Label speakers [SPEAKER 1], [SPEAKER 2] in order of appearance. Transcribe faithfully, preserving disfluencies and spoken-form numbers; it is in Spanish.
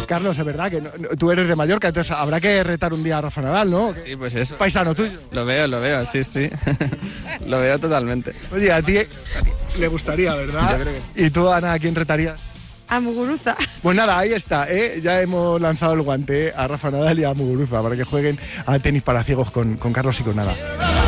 [SPEAKER 1] Carlos, es verdad que no, no, tú eres de Mallorca, entonces habrá que retar un día a Rafa Nadal, ¿no?
[SPEAKER 2] Sí, pues eso.
[SPEAKER 1] Paisano tuyo.
[SPEAKER 2] Lo veo, lo veo, sí, sí. Lo veo totalmente.
[SPEAKER 1] Oye, a ti le gustaría, ¿verdad?
[SPEAKER 2] Yo creo que
[SPEAKER 1] ¿Y tú, Ana, a quién retarías?
[SPEAKER 3] A Muguruza.
[SPEAKER 1] Pues nada, ahí está, ¿eh? Ya hemos lanzado el guante, ¿eh? A Rafa Nadal y a Muguruza para que jueguen a tenis para ciegos con, con Carlos y con Nada.